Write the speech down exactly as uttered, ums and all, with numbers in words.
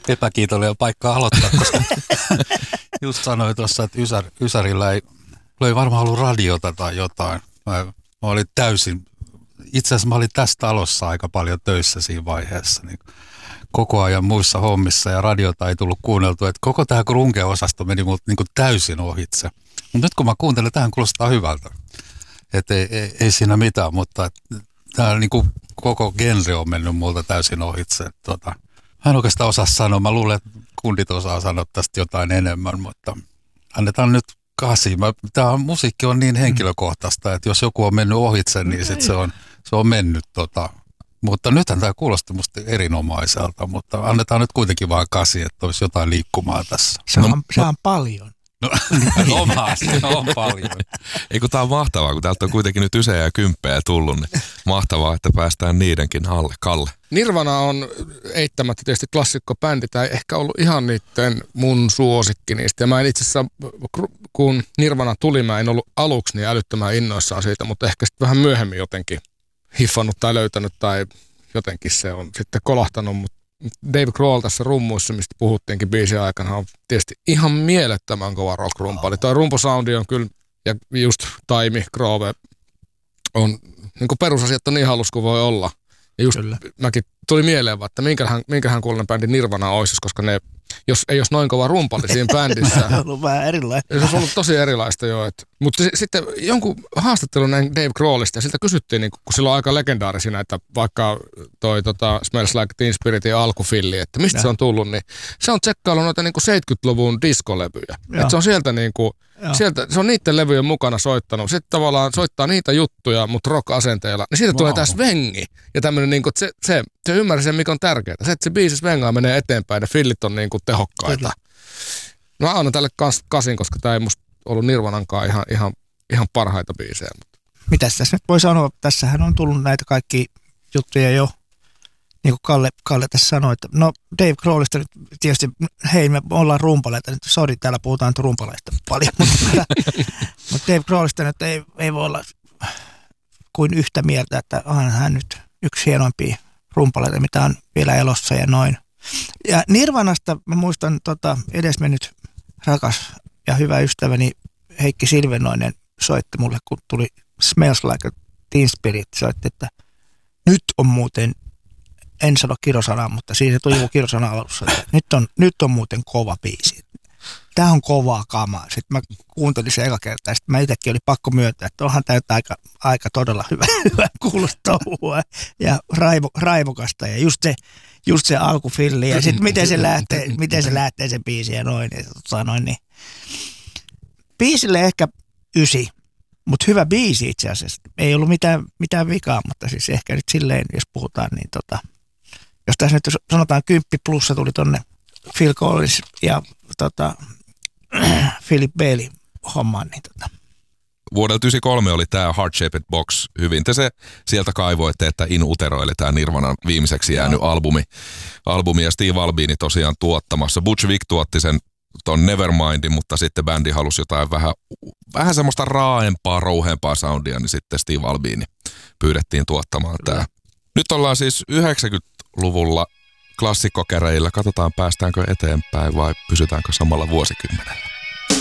epäkiitollinen paikka aloittaa, koska just sanoin tuossa, että Ysär, Ysärillä ei, ei varmaan ollut radiota tai jotain. Mä, mä olin täysin, itse asiassa mä olin tässä talossa aika paljon töissä siinä vaiheessa, niin koko ajan muissa hommissa ja radiota ei tullut kuunneltua, että koko tämä grunge-osasto meni multa niin kuin täysin ohitse. Mutta nyt kun mä kuuntelen, tähän kuulostaa hyvältä. Että ei, ei, ei siinä mitään, mutta tämä niin kuin koko genre on mennyt multa täysin ohitse. Tota, mä en oikeastaan osaa sanoa. Mä luulen, että kundit osaa sanoa tästä jotain enemmän, mutta annetaan nyt kasi. Tämä musiikki on niin henkilökohtaista, että jos joku on mennyt ohitse, niin sit se, on, se on mennyt. Tota. Mutta nythän tämä kuulosti musta erinomaiselta, mutta annetaan nyt kuitenkin vaan kasi, että olisi jotain liikkumaa tässä. Se on, no, se on paljon. No, omasti, on paljon. Ei kun tää on mahtavaa, kun täältä on kuitenkin nyt ysejä ja kymppejä tullut, niin mahtavaa, että päästään niidenkin alle. Kalle. Nirvana on eittämättä tietysti klassikkobändi, tai ehkä ollut ihan niiden mun suosikki niistä. Ja mä en itse asiassa, kun Nirvana tuli, mä en ollut aluksi niin älyttömän innoissaan siitä, mutta ehkä sitten vähän myöhemmin jotenkin hiffannut tai löytänyt tai jotenkin se on sitten kolahtanut, mutta Dave Grohl tässä rummuissa, mistä puhuttiinkin biisin aikana, on tietysti ihan mielettömän kova rock-rumpali. Tuo rumposoundi on kyllä, ja just Taimi, Grove, on, niin kuin perusasiat on niin halus kuin voi olla. Ja just kyllä. Mäkin tuli mieleen, että minkähän, minkähän kuulonen bändi Nirvana olisi, koska ne, jos ei olisi noin kova rumpali siinä bändissä. Se on ollut vähän erilaista. Se olisi ollut tosi erilaista jo. Et. Mutta sitten jonkun haastattelun näin Dave Grohlista, ja siltä kysyttiin, niin kun sillä on aika legendaarisia näitä, vaikka toi tota, Smells Like Teen Spiritin alkufilli, että mistä ja. se on tullut, niin se on tsekkaillut noita niin kuin seitsemänkymmentäluvun diskolevyjä. Että se on sieltä niin kuin, sieltä, se on niiden levyjen mukana soittanut. Sitten tavallaan soittaa niitä juttuja, mutta rock-asenteella. Niin siitä wow. tulee tässä vengi. Ja tämmöinen, niin kuin, se, se, se ymmärsi sen, mikä on tärkeää. Se, että se biisi vengaa menee eteenpäin ja fillit on niin kuin tehokkaita. Kyllä. No mä annan tälle kas, kasin, koska tämä ei musta ollut Nirvanankaan ihan, ihan, ihan parhaita biisejä. Mitäs tässä nyt voi sanoa? Tässähän on tullut näitä kaikki juttuja jo. Niin kuin Kalle, Kalle tässä sanoi, että no Dave Grohlista nyt tietysti, hei me ollaan rumpaleita, nyt sori täällä puhutaan nyt rumpaleista paljon, mutta, mutta Dave Grohlista nyt ei, ei voi olla kuin yhtä mieltä, että onhan hän nyt yksi hienoimpia rumpaleita, mitä on vielä elossa ja noin. Ja Nirvanasta mä muistan tota, edesmennyt rakas ja hyvä ystäväni Heikki Silvenoinen soitti mulle, kun tuli Smells Like Teen Spirit, soitti, että nyt on muuten, en sano kirosanaa, mutta siinä tuli joku kirosana alussa, että nyt on, nyt on muuten kova biisi. Tämä on kovaa kamaa. Sitten mä kuuntelin sen eka kertaa ja sitten mä itsekin oli pakko myöntää, että onhan tämä aika, aika todella hyvä, hyvä kuulostaa ja raivo, raivokasta ja just se, just se alkufilli ja sitten miten se lähtee, miten se lähtee se biisi ja noin. Ja sanoin, niin. Biisille ehkä ysi, mutta hyvä biisi itse asiassa. Ei ollut mitään, mitään vikaa, mutta siis ehkä nyt silleen, jos puhutaan, niin tota, jos tässä nyt sanotaan kymppi plussa tuli tonne Phil Collins ja tota, Philip Bailey hommaan, niin tota. Vuodelta yhdeksänkymmentäkolme oli tämä Heart Shaped Box. Hyvin te se sieltä kaivoitte, että In Utero, eli tämä Nirvanan viimeiseksi jäänyt no. albumi. albumi. Ja Steve Albini tosiaan tuottamassa. Butch Vig tuotti sen ton Nevermindin, mutta sitten bändi halusi jotain vähän, vähän semmoista raaempaa, rouheempaa soundia, niin sitten Steve Albini pyydettiin tuottamaan tämä. Nyt ollaan siis yhdeksänkymmentäluvulla klassikkokäreillä. Katsotaan, päästäänkö eteenpäin vai pysytäänkö samalla vuosikymmenellä.